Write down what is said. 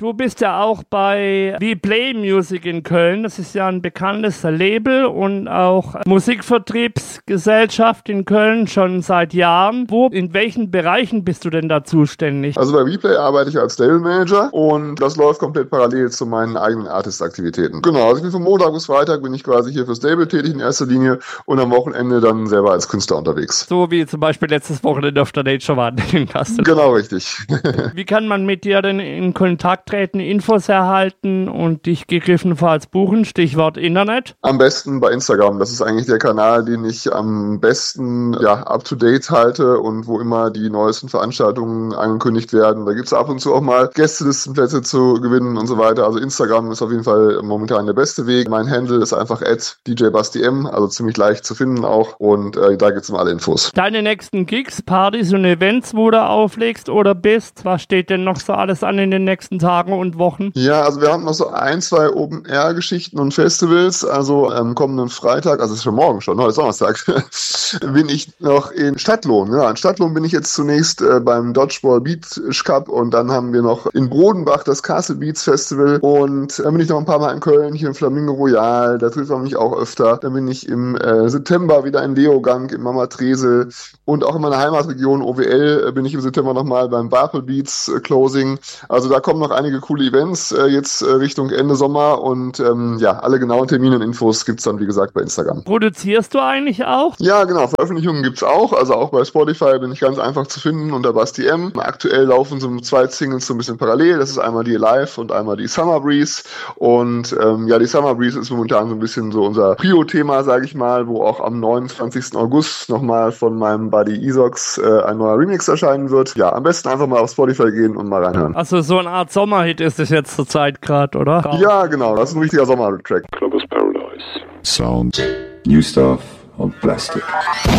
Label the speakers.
Speaker 1: Du bist ja auch bei WePlay Music in Köln. Das ist ja ein bekanntes Label und auch Musikvertriebsgesellschaft in Köln schon seit Jahren. In welchen Bereichen bist du denn da zuständig?
Speaker 2: Also bei WePlay arbeite ich als Label Manager und das läuft komplett parallel zu meinen eigenen Artist-Aktivitäten. Genau, also ich bin von Montag bis Freitag bin ich quasi hier fürs Label tätig in erster Linie und am Wochenende dann selber als Künstler unterwegs.
Speaker 1: So wie zum Beispiel letztes Wochenende auf der Nature Wand in Kassel.
Speaker 2: Genau, richtig.
Speaker 1: Wie kann man mit dir denn in Kontakt treten, Infos erhalten und dich gegebenenfalls buchen? Stichwort Internet.
Speaker 2: Am besten bei Instagram. Das ist eigentlich der Kanal, den ich am besten up-to-date halte und wo immer die neuesten Veranstaltungen angekündigt werden. Da gibt es ab und zu auch mal Gästelistenplätze zu gewinnen und so weiter. Also Instagram ist auf jeden Fall momentan der beste Weg. Mein Handle ist einfach @djbastym, also ziemlich leicht zu finden auch. Und da gibt es immer alle Infos.
Speaker 1: Deine nächsten Gigs, Partys und Events, wo du auflegst oder bist, was steht denn noch so alles an in den nächsten Tagen und Wochen?
Speaker 2: Ja, also wir haben noch so 1, 2 Open-Air-Geschichten und Festivals. Also am kommenden Freitag, also es ist schon morgen schon, heute ist Donnerstag, bin ich noch in Stadtlohn. Ja, in Stadtlohn bin ich jetzt zunächst beim Dodgeball Beach Cup und dann haben wir noch in Brodenbach das Castle Beats Festival und dann bin ich noch ein paar Mal in Köln, hier im Flamingo Royal, da trifft man mich auch öfter. Dann bin ich im September wieder in Leogang, im Mama Tresel und auch in meiner Heimatregion OWL bin ich im September nochmal beim Barpel Beats Closing. Also da kommen noch einige coole Events jetzt Richtung Ende Sommer und alle genauen Termine und Infos gibt's dann wie gesagt bei Instagram.
Speaker 1: Produzierst du eigentlich auch?
Speaker 2: Ja, genau, Veröffentlichungen gibt's auch, also auch bei Spotify bin ich ganz einfach zu finden unter Basti M. Aktuell laufen so 2 Singles so ein bisschen parallel, das ist einmal die Alive und einmal die Summer Breeze und die Summer Breeze ist momentan so ein bisschen so unser Prio-Thema, sage ich mal, wo auch am 29. August nochmal von meinem Buddy Isox ein neuer Remix erscheinen wird. Ja, am besten einfach mal auf Spotify gehen und mal reinhören.
Speaker 1: Also so eine Art Sommerhit ist es jetzt zur Zeit gerade, oder?
Speaker 2: Ja, genau, das ist ein richtiger Sommertrack.
Speaker 3: Clubbers Paradise.
Speaker 4: Sound, new stuff on plastic.